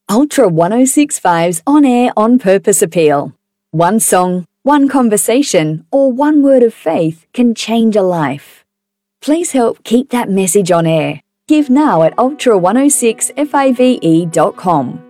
Ultra 1065's on-air, on-purpose appeal. One song, one conversation, or one word of faith can change a life. Please help keep that message on air. Give now at ultra106five.com.